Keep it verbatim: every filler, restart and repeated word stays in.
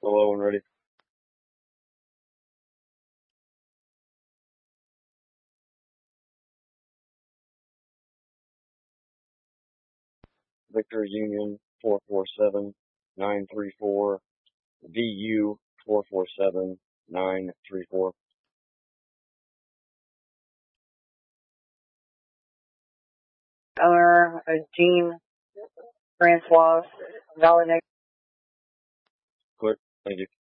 Hello and ready. Victor Union four four seven nine three four, V U four four seven nine three four. Owner, uh, Jean Francois, validate. Clear. Thank you.